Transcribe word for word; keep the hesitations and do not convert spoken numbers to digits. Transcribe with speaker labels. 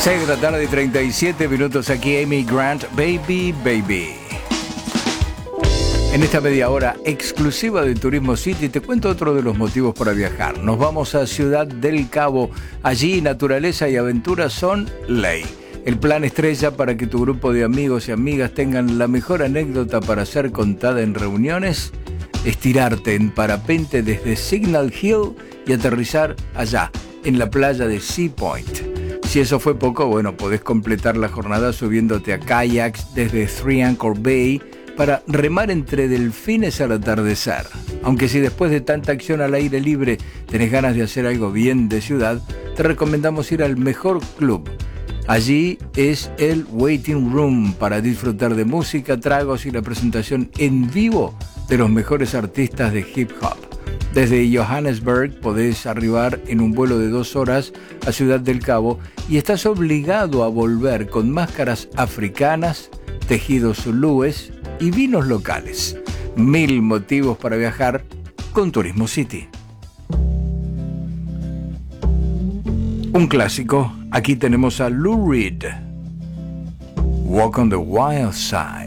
Speaker 1: seis de la tarde y treinta y siete minutos aquí Amy Grant, Baby, Baby. En esta media hora exclusiva de Turismo City te cuento otro de los motivos para viajar. Nos vamos a Ciudad del Cabo. Allí naturaleza y aventura son ley. El plan estrella para que tu grupo de amigos y amigas tengan la mejor anécdota para ser contada en reuniones es tirarte en parapente desde Signal Hill y aterrizar allá, en la playa de Sea Point. Si eso fue poco, bueno, podés completar la jornada subiéndote a kayaks desde Three Anchor Bay para remar entre delfines al atardecer. Aunque si después de tanta acción al aire libre tenés ganas de hacer algo bien de ciudad, te recomendamos ir al mejor club. Allí es el Waiting Room para disfrutar de música, tragos y la presentación en vivo de los mejores artistas de hip hop. Desde Johannesburg podés arribar en un vuelo de dos horas a Ciudad del Cabo y estás obligado a volver con máscaras africanas, tejidos zulúes y vinos locales. Mil motivos para viajar con Turismo City. Un clásico, aquí tenemos a Lou Reed, Walk on the Wild Side.